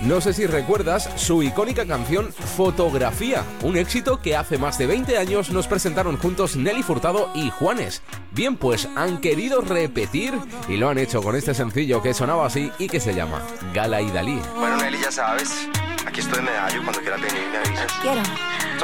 No sé si recuerdas su icónica canción Fotografía, un éxito que hace más de 20 años nos presentaron juntos Nelly Furtado y Juanes. Bien, pues han querido repetir y lo han hecho con este sencillo que sonaba así y que se llama Gala y Dalí. Bueno, Nelly, ya sabes, aquí estoy en Medallo, cuando quieras venir me avisas. Quiero.